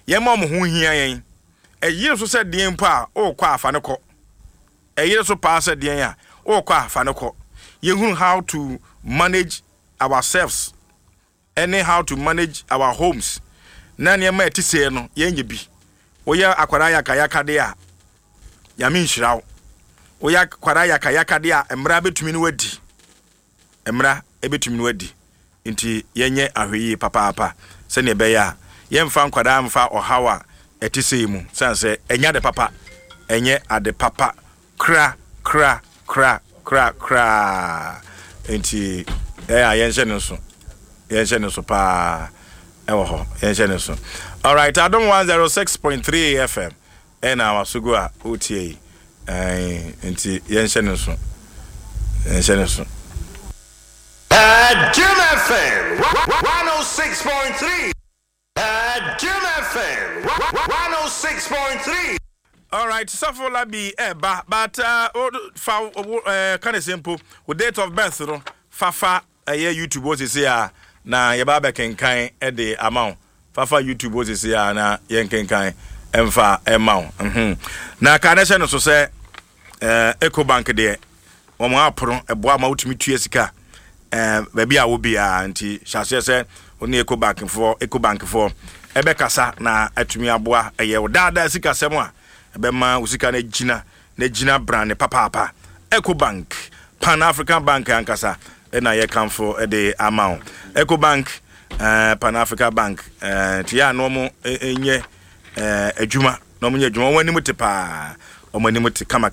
Ye mom ho hia yen. E yire so se den pa o kwa afa ne ko. E yire so pa se den a o kwa afa ne ko. Ye hu how to manage ourselves. And how to manage our homes. Na ne ma etise no ye nye bi. Oya akwara yaka de a ya min hirawo. Oya akwara yaka de a emra betumi no wadi. Emra ebetumi no wadi. Nti yenye ahweyi papa se ne be ya yemfa nkwada amfa ohawa etise mu sanse enya de papa enye ade papa kra nti yenhye ne so pa ewo ho yenhye ne so. All right, Adom 106.3 FM and our Sugua OTA nti yenhye ne so Jim FM 106.3. Jim FM 106.3. All right, Safo Labi but kind of simple with date of birth no fafa YouTube was here na ye ba be kenkan the amount fafa YouTube was here na yen kenkan emfa amount na kanese no so say EcoBank de wo mo aporo eboa ma utumi tue sika baby a wo bia anti hyase se oni EcoBank for ebe kasa na atumi aboa eye wo dada sika sem a ebe ma usika na gina brand papa EcoBank Pan African Bank ankasa na ye kan for the amount EcoBank Pan African Bank tia no mo enye adwuma no mo nye adwuma wani muti pa omani muti kama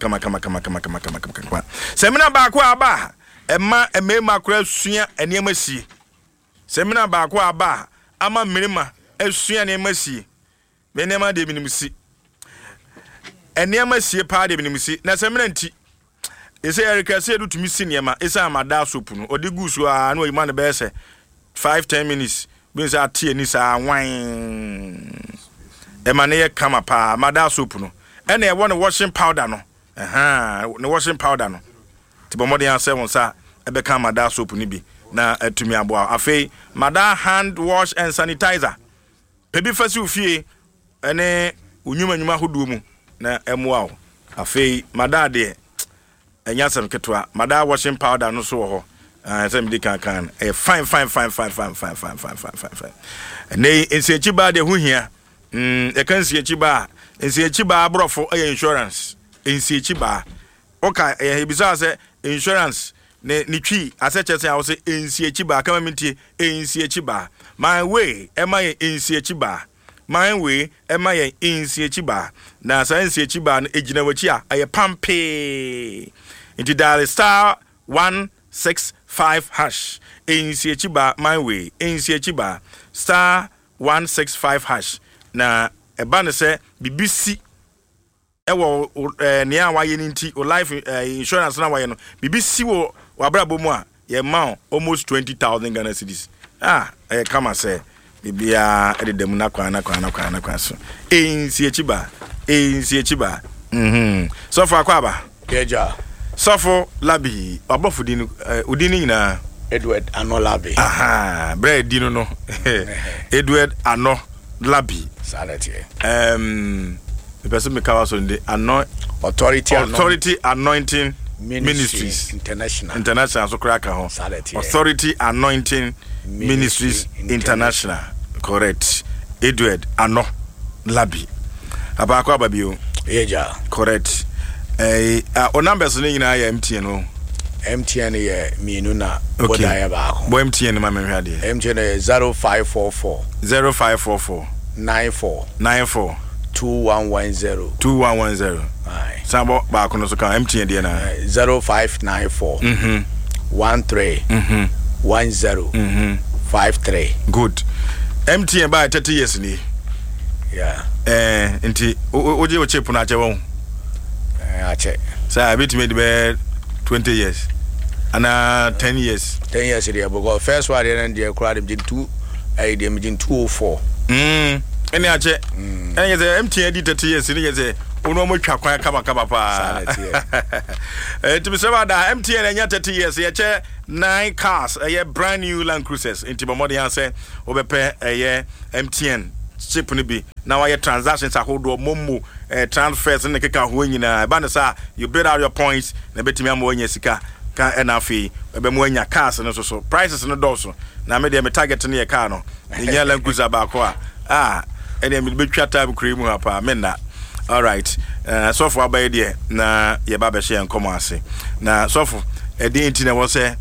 semina ba ko aba Emma makura sua enema sie. Semina ba ko aba ama mmirima asua enema sie. Menema de binimsi. Enema sie pa de binimsi. Na semina nti. Ese Erika se do tumi si niema. Ese amada sopu no. Odi gusu a no yima ne be se 5-10 minutes. Bin sa tie ni sa wan. Ema ne ye kama pa amada sopu no. Ene e won washing powder no. Ne washing powder no. Tibomodi an 7 sa ebeka mada soap ni bi na atumi aboa afei mada hand wash and sanitizer pebi fasi ofie ene unyuma hoduo mu na emoa afei mada de enya sam ketwa mada washing powder no so ho sem di kan fine ne ensechi ba de hu hia e kan ensechi ba brofo insurance ensechi ba oka ebisa se insurance ne twi aseche say say ensiechi ba kama mintie ensiechi ba my way ema ye ensiechi ba my way ema ye ensiechi ba na sa ensiechi ba no ejina wachi a aye pampe into dial star 165 hash ensiechi ba my way ensiechi ba star 165 hash na eba ne se BBC ewo ne a waye nti o life insurance na waye no BBC wo wabrabo mu a ye ma almost 20,000 Ghana cedis kama say bibia ededem na kwa so ensi echiba so for akwaba Keja so for labi abofudi udini nyina Edward Ano Labi bread dino no Edward Ano Labi salati the person make our Sunday Authority Anointing Ministries International so crack ho Authority Anointing Ministries International correct Edward Ano Labi abako ababio eja correct o numbers ni nyina ya MTN o MTN ye mienu na boda ya ba ko bo MTN ma menhwa de MTN 0544 94 2110 aye sabo ba ko no so kan MTN de na 0594 13 10 53 good MTN by 30 years ni yeah nti oje o chip na ache won ache say bit me be 20 years and 10 years there because first one and the crowd dem 2 dem 204 any ache any say MTN di 30 years ni say ono mo twa kwan kaba pa to be said that MTN enya 30 years ye che 9 cars a brand new Land Cruisers into Bomodi say obepe MTN ship no bi na why transactions ahodo momo transfers ne keka ho nyina ba ne sa you build out your points na betimi am wonya sika ka enafi ebe mo anya cars no so prices no do na me de me target ne ye car no nya Land Cruiser ba ko ene me betwa time cream hapa me na all right so for abaye de na ye ba be share enkomo ase na so for edi enti na wo se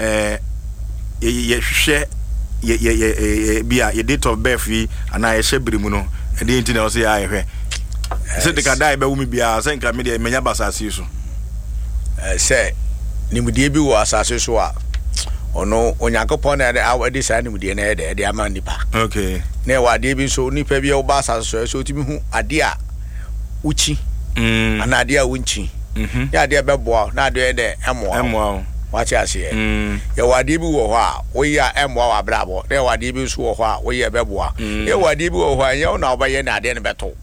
ye hwehwe ye bia ye date of birth yi ana ye hyebrimu no edi enti na wo se ya hwe se de ka dai be wumi bia se nka me de menya basase so se nimudie bi wo asase so a ono onyankopon na de awadi sa nimudie na de ama nipa okay na wade bi so nipa bi wo ba asase so timi hu ade a uchi ana ade a unchi ya ade beboa na ade de emoa wachi ase ya wade bi wo ho a wo ya emoa wa brabo na wade bi so wo ho a wo ya beboa ya wade bi wo ho a ya na obaye na ade ne beto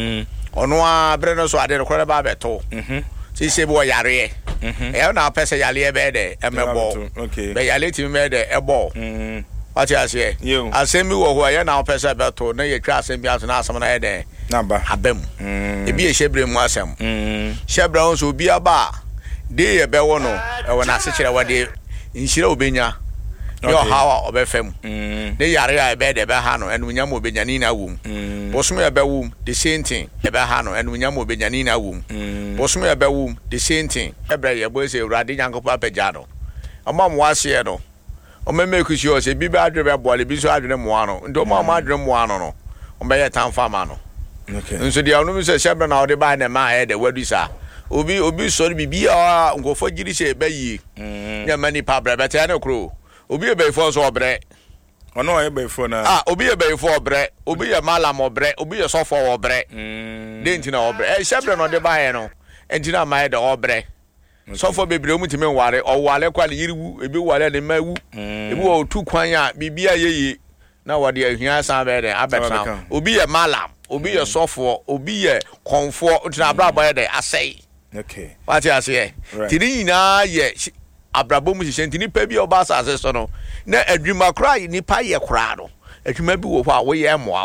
ono a bre no so ade ne kore ba beto se bo yare e na pese yale e be de emebo be yale ti me de ebo wachi ase asemi wo ho ya na pese beto na ye twa asemi aso na asem na e de na ba abem e bi e hyebre mu asem hyebra on so obi aba de ye be wo no e wo na se kire wade nhira obenya yo hawa obefem de yare ya be de be ha no enu nyam obenya ni na wum bosom ya be wum the same thing e be ha no enu nyam obenya ni na wum bosom ya be wum the same thing ebre ye bo se urade nyankopa pagya no amam wase no o me make sure se bi ba adwe be boale bi so adwe mo ano ndo ma adwe mo ano no o be ye tanfa ma no okay nso dia onu se shebra na ode ba na ma e de wadu sa obi so bi a ngofo giri se be yi nya mani pa bra beta na kro obi e be fo so obre ono e be fo na obi e be fo obre obi e malam obre obi e so fo obre de ntina obre shebra no de ba ye no entina ma e de obre so fo bebre mu timi ware o wale kwa le yiriwu ebi wale ne mawu ebi wo tu kwan a bibia yeyi na wade ahia san be de abeta obi e malam obi ye sofo obi ye konfo ntina abrabo ye de asai okay what you say tiri na ye abrabo mu hye ntini pa bi oba asase so no na adwuma kra ni pa ye kra no adwuma bi wo ho a wo ye moa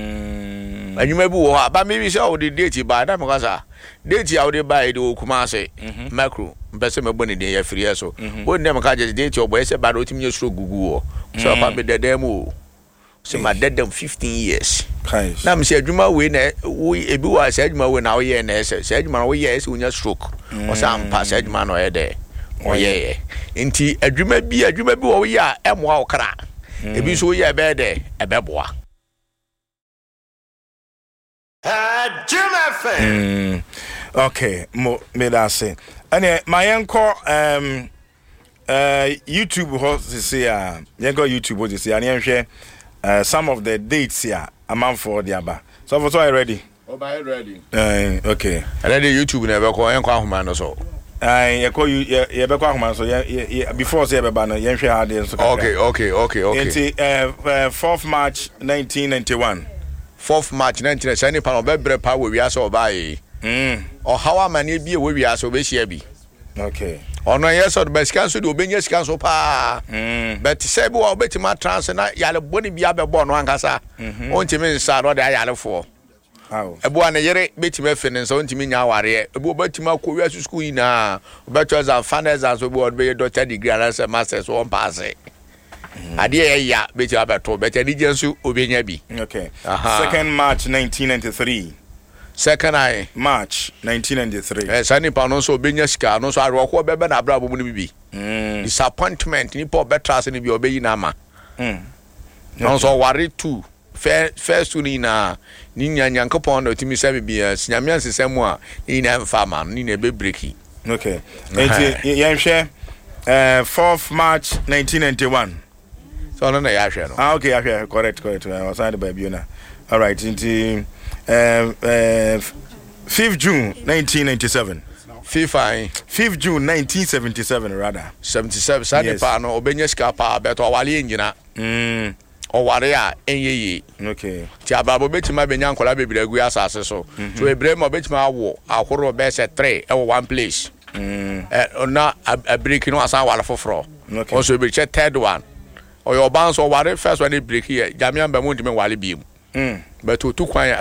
adwuma bi wo ha ba me bi se o de date ba na me kwasa date ya o de ba e de okuma ase macro mpese me boni de ya free so wo ne me ka je date o boy se ba do timi suro gugu o so pa be dedem o so ma dedem 15 years na me se adwuma we na wo ebi wa se adwuma we na wo ye na se adwuma wo ye se unya stroke o sa ampa se adwuma no ye de o ye enti adwuma bi wo ya emoa o kra ebi so ye be de ebeboa Jim FM. Okay, me that say. And my uncle YouTube host say yanko YouTube host say and share some of the dates here amount for the aba. So for so ready. Oh, by ready. Okay. Ready YouTube never call yanko ahoma no so. You call you be kwa ahoma so before say be ba no yen share hard so. Okay. Until 4th March 1991. 4th March 1990 any pan obebre pa we wiase obaye o hawa mane bi e we wiase obehia bi okay ono yes o be scan so de obenya scan so pa but say bi o betima trans na yale boni bi abebo no ankasa on timi nsa ro de ayale fo ebu an yere betima fene nsa on timi nya aware ebu betima ko wiase school ina obeto za finance as obi o be doctor degree and masters on pass Adia ya beti abeto beti di jensu obenya bi. Okay. 2nd March 1993. 2nd March 1993. Sani pa no so obenya sika no so arwo ko bebe na abrabo mu ni bi. Disappointment ni po betra se ni bi obeyi na ma. No so worry too. First ni na ni nyankopon no timi se bi sinyame ansesemu a ni na mfa ma ni na be breaki. Okay. Yen share 4th March 1991. So no ya hwe no. Okay, yeah, correct. I was on the baby na. All right, into 5th June 1997. 5th June 1977 rather. 77 sani pa no obenya ska pa beto wale engina. O ware a enyeye. Okay. Ti ababo betima benya nkola bebira gu asase so. So ebre mo betima awo ahoro be se 3 e one place. Na a break no asan wala foforo. Also be che third one. Or your bounce or ware first one break here. Jamian be mo ntime wale bi mu. but otu kwan